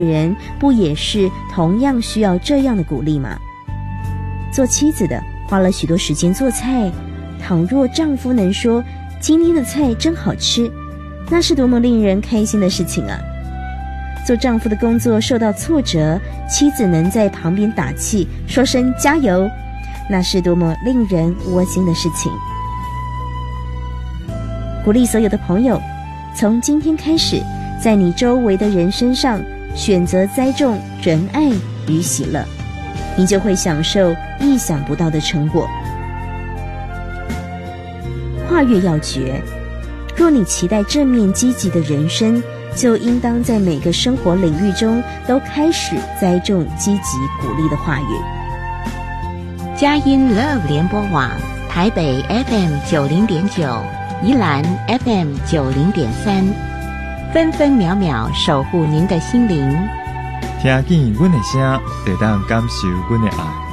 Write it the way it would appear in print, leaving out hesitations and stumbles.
人不也是同样需要这样的鼓励吗？做妻子的花了许多时间做菜，倘若丈夫能说今天的菜真好吃，那是多么令人开心的事情啊！做丈夫的工作受到挫折，妻子能在旁边打气，说声加油，那是多么令人窝心的事情。鼓励所有的朋友，从今天开始，在你周围的人身上选择栽种仁爱与喜乐，你就会享受意想不到的成果。跨越要诀，若你期待正面积极的人生，就应当在每个生活领域中都开始栽种积极鼓励的话语。 佳音 Love 联播网，台北 FM90.9，宜兰 FM90.3，分分秒秒守护您的心灵。 听见阮的声，就当感受阮的爱。